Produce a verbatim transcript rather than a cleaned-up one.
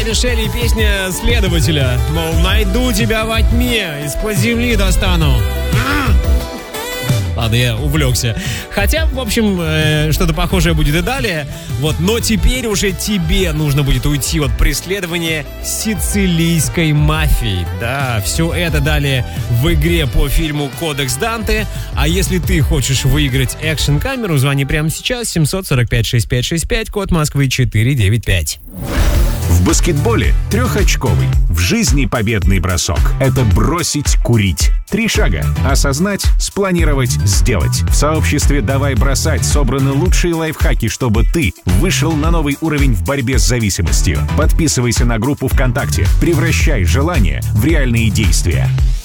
Мэри Шелли, песня следователя. Мол, найду тебя во тьме, из-под земли достану. Ладно, я увлекся. Хотя, в общем, э, что-то похожее будет и далее. Вот, но теперь уже тебе нужно будет уйти от преследования сицилийской мафии. Да, все это далее в игре по фильму «Кодекс Данте». А если ты хочешь выиграть экшн-камеру, звони прямо сейчас. семь четыре пять шесть пять шесть пять, код Москвы четыре девять пять. В баскетболе трехочковый, в жизни победный бросок – это бросить курить. Три шага – осознать, спланировать, сделать. В сообществе «Давай бросать» собраны лучшие лайфхаки, чтобы ты вышел на новый уровень в борьбе с зависимостью. Подписывайся на группу ВКонтакте, превращай желания в реальные действия.